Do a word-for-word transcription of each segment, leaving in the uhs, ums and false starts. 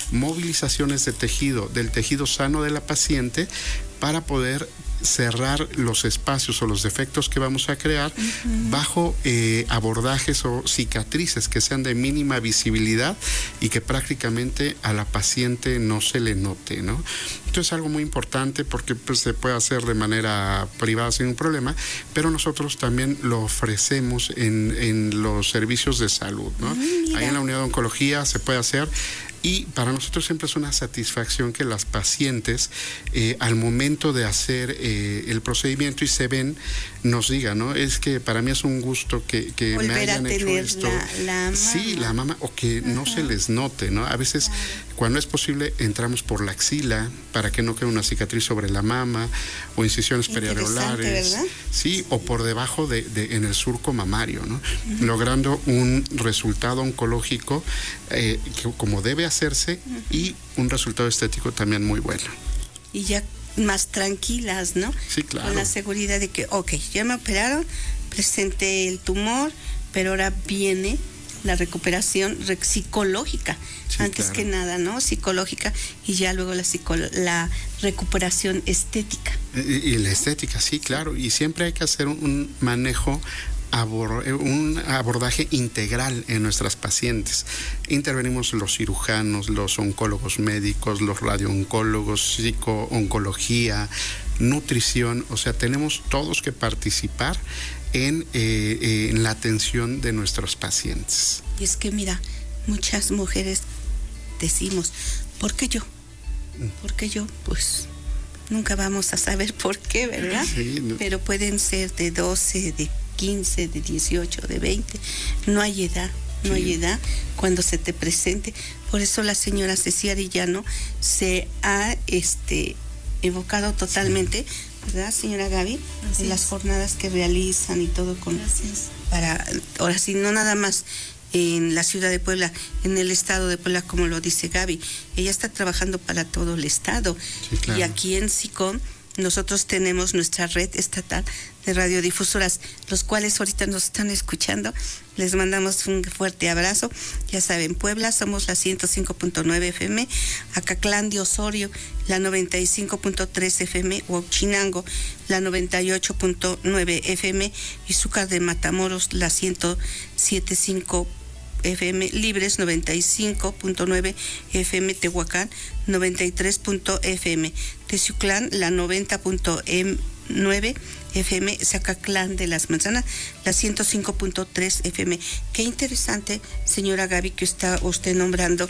movilizaciones de tejido, del tejido sano de la paciente, para poder cerrar los espacios o los defectos que vamos a crear uh-huh. bajo eh, abordajes o cicatrices que sean de mínima visibilidad y que prácticamente a la paciente no se le note, ¿no? Esto es algo muy importante porque pues, se puede hacer de manera privada sin un problema, pero nosotros también lo ofrecemos en, en los servicios de salud, ¿no? Uh-huh, ahí en la unidad de oncología se puede hacer. Y para nosotros siempre es una satisfacción que las pacientes, eh, al momento de hacer eh, el procedimiento y se ven, nos digan, ¿no? Es que para mí es un gusto que, que Volver me hayan a hecho tener esto. La, la mama. Sí, la mama, o que Ajá. no se les note, ¿no? A veces, claro. cuando es posible, entramos por la axila para que no quede una cicatriz sobre la mama, o incisiones periareolares. ¿Verdad? Sí, o por debajo de, de en el surco mamario, ¿no? Uh-huh. Logrando un resultado oncológico eh, que, como debe hacerse, uh-huh. y un resultado estético también muy bueno. Y ya más tranquilas, ¿no? Sí, claro. Con la seguridad de que, ok, ya me operaron, presenté el tumor, pero ahora viene la recuperación psicológica, sí, antes claro. que nada, ¿no? Psicológica, y ya luego la, psicolo- la recuperación estética. Y, y la estética, sí, claro, y siempre hay que hacer un, un manejo, abor- un abordaje integral en nuestras pacientes. Intervenimos los cirujanos, los oncólogos médicos, los radiooncólogos, psicooncología, nutrición, o sea, tenemos todos que participar en, eh, eh, en la atención de nuestros pacientes. Y es que mira, muchas mujeres decimos, ¿por qué yo? ¿Por qué yo? Pues nunca vamos a saber por qué, ¿verdad? Sí, no. Pero pueden ser de doce, de quince, de dieciocho, de veinte, no hay edad, no sí. hay edad cuando se te presente. Por eso la señora Ceci Arellano se ha este evocado totalmente, sí. ¿verdad, señora Gaby? Así en las es. jornadas que realizan y todo con Gracias. para, ahora sí, no nada más en la ciudad de Puebla, en el estado de Puebla, como lo dice Gaby, ella está trabajando para todo el estado. Sí, claro. Y aquí en SICOM nosotros tenemos nuestra red estatal de radiodifusoras, los cuales ahorita nos están escuchando. Les mandamos un fuerte abrazo. Ya saben, Puebla somos la ciento cinco punto nueve F M, Acatlán de Osorio la noventa y cinco punto tres F M, Huachinango la noventa y ocho punto nueve F M, y Izúcar de Matamoros la ciento siete punto cinco F M, Libres noventa y cinco punto nueve F M, Tehuacán noventa y tres punto F M, Teciuclán la noventa punto nueve F M, Zacatlán de las Manzanas la ciento cinco punto tres F M. Qué interesante, señora Gaby, que está usted nombrando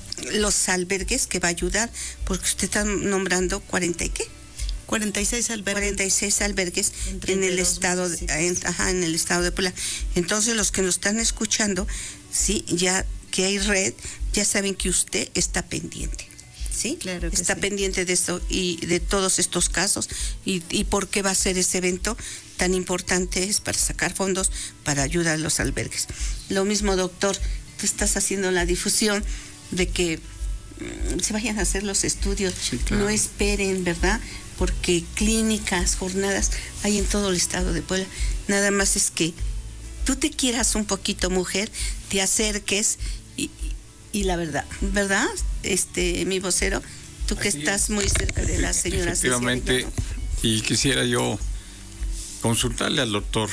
los albergues que va a ayudar, porque usted está nombrando cuarenta y qué cuarenta y seis albergues. cuarenta y seis albergues en el estado de, en, ajá, en el estado de Puebla. Entonces, los que nos están escuchando, sí, ya que hay red, ya saben que usted está pendiente. ¿Sí? Claro que está sí. pendiente de esto y de todos estos casos, y, y por qué va a ser ese evento tan importante, es para sacar fondos para ayudar a los albergues. Lo mismo, doctor, tú estás haciendo la difusión de que mmm, se vayan a hacer los estudios, sí, claro. no esperen, ¿verdad? Porque clínicas, jornadas hay en todo el estado de Puebla. Nada más es que tú te quieras un poquito, mujer, te acerques y, y la verdad, ¿verdad? Este, mi vocero, tú que Así estás es. muy cerca de la señora Efectivamente, Cecilia, ¿no? Y quisiera yo consultarle al doctor,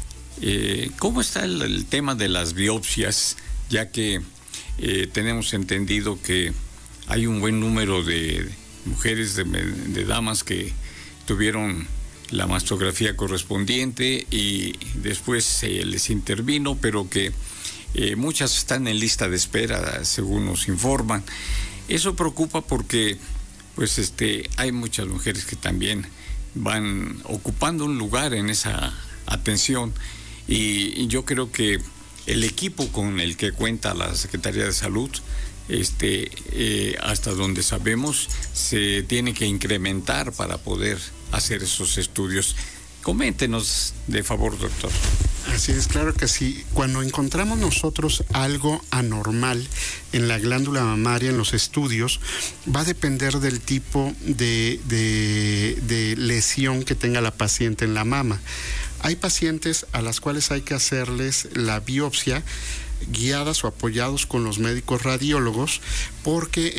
eh, ¿cómo está el, el tema de las biopsias? Ya que eh, tenemos entendido que hay un buen número de mujeres, de, de damas que tuvieron la mastografía correspondiente y después se eh, les intervino, pero que eh, muchas están en lista de espera, según nos informan. Eso preocupa porque pues este hay muchas mujeres que también van ocupando un lugar en esa atención, y, y yo creo que el equipo con el que cuenta la Secretaría de Salud, este eh, hasta donde sabemos, se tiene que incrementar para poder hacer esos estudios. Coméntenos, de favor, doctor. Así es, claro que sí. Cuando encontramos nosotros algo anormal en la glándula mamaria, en los estudios, va a depender del tipo de, de, de lesión que tenga la paciente en la mama. Hay pacientes a las cuales hay que hacerles la biopsia guiadas o apoyados con los médicos radiólogos, porque